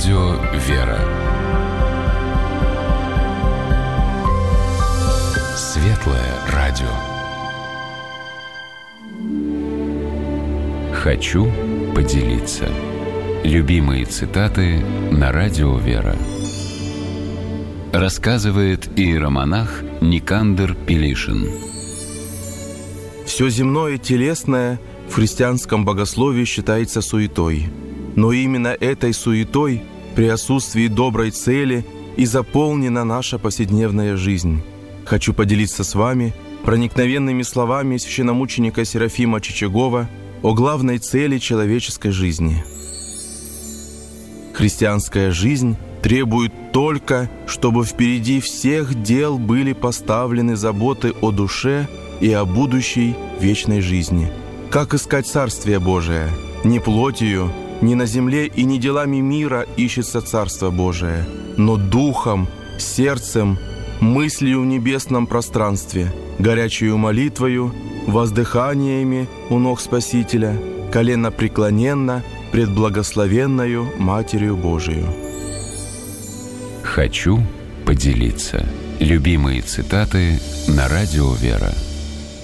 радио «Вера». Светлое радио. Хочу поделиться. Любимые цитаты на радио «Вера». Рассказывает иеромонах Никандр Пилишин. Все земное телесное в христианском богословии считается суетой. Но именно этой суетой при отсутствии доброй цели и заполнена наша повседневная жизнь. Хочу поделиться с вами проникновенными словами священномученика Серафима Чичагова о главной цели человеческой жизни. Христианская жизнь требует только, чтобы впереди всех дел были поставлены заботы о душе и о будущей вечной жизни. Как искать Царствие Божие? Не плотью, не на земле и не делами мира ищется Царство Божие, но духом, сердцем, мыслью в небесном пространстве, горячую молитвою, воздыханиями у ног Спасителя, коленопреклоненно пред благословенною Матерью Божию. Хочу поделиться. Любимые цитаты на радио «Вера».